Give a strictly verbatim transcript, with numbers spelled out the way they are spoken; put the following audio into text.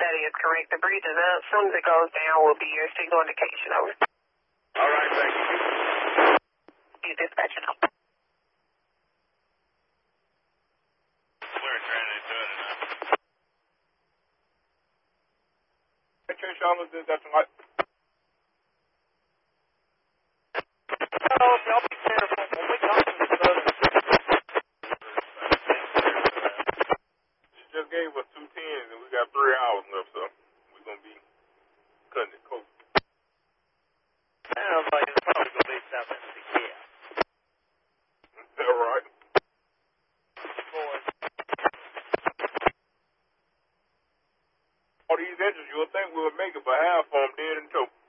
That is correct. The bridge is up. As soon as it goes down, we'll be your signal indication. Over. All right, thank you. You dispatching up. We're trying to do it enough. Hey, Trish, y'all was this after light. Oh, y'all be careful. When we come to the southern She just gave us two tens and we got three hours left, so we're going to be cutting it close. sounds like it's probably going to be something to get. Is that right? Boys. All these engines, you would think we would make it, but half of them dead and choked.